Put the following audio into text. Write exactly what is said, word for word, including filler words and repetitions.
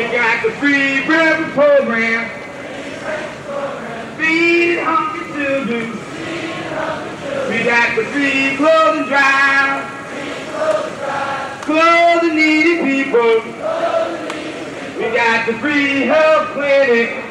got the free breakfast program. Feed hungry children. We got the free clothing drive. Clothe the needy people. We got the free health clinic.